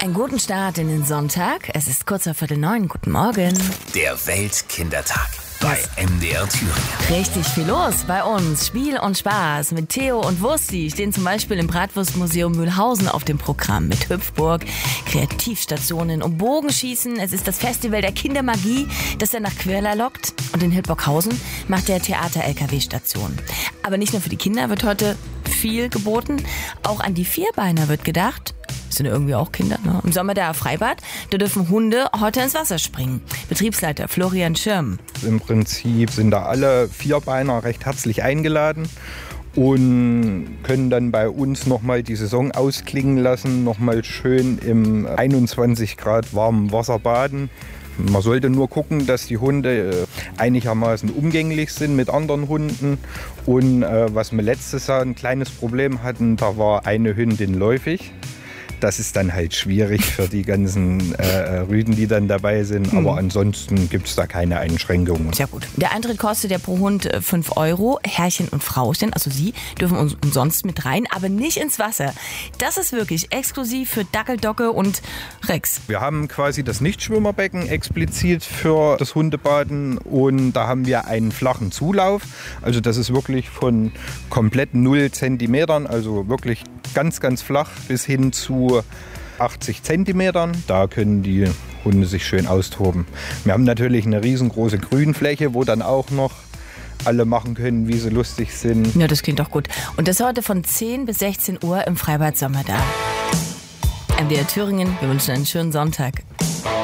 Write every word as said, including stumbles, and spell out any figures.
Einen guten Start in den Sonntag. Es ist kurz vor Viertel neun. Guten Morgen. Der Weltkindertag bei M D R Thüringen. Richtig viel los bei uns. Spiel und Spaß mit Theo und Wursti stehen zum Beispiel im Bratwurstmuseum Mühlhausen auf dem Programm mit Hüpfburg, Kreativstationen und Bogenschießen. Es ist das Festival der Kindermagie, das dann nach Quirla lockt. Und in Hildburghausen macht der Theater-L K W-Station. Aber nicht nur für die Kinder wird heute viel geboten. Auch an die Vierbeiner wird gedacht. Das sind irgendwie auch Kinder, ne? Im Sommer der Freibad, da dürfen Hunde heute ins Wasser springen. Betriebsleiter Florian Schirm. Im Prinzip sind da alle Vierbeiner recht herzlich eingeladen und können dann bei uns nochmal die Saison ausklingen lassen, nochmal schön im einundzwanzig Grad warmen Wasser baden. Man sollte nur gucken, dass die Hunde einigermaßen umgänglich sind mit anderen Hunden. Und äh, was wir letztes Jahr ein kleines Problem hatten, da war eine Hündin läufig. Das ist dann halt schwierig für die ganzen äh, Rüden, die dann dabei sind. Aber mhm. ansonsten gibt es da keine Einschränkungen. Sehr gut. Der Eintritt kostet ja pro Hund fünf Euro. Herrchen und Frauchen, also Sie, dürfen uns umsonst mit rein, aber nicht ins Wasser. Das ist wirklich exklusiv für Dackel, Dogge und Rex. Wir haben quasi das Nichtschwimmerbecken explizit für das Hundebaden. Und da haben wir einen flachen Zulauf. Also das ist wirklich von komplett null Zentimetern, also wirklich ganz, ganz flach bis hin zu achtzig Zentimetern. Da können die Hunde sich schön austoben. Wir haben natürlich eine riesengroße Grünfläche, wo dann auch noch alle machen können, wie sie lustig sind. Ja, das klingt doch gut. Und das heute von zehn bis sechzehn Uhr im Freibad Sommerda. M D R Thüringen, wir wünschen einen schönen Sonntag.